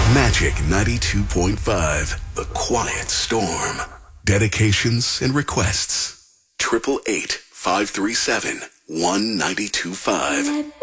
Magic 92.5, The Quiet Storm. Dedications and requests. 888-537-1925.